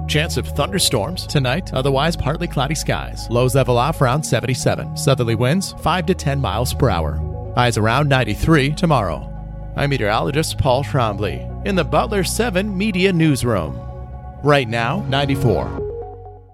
Chance of thunderstorms tonight, otherwise partly cloudy skies. Lows level off around 77. Southerly winds 5 to 10 miles per hour. Highs around 93 tomorrow. I'm meteorologist Paul Trombley in the Butler 7 Media Newsroom. Right now, 94.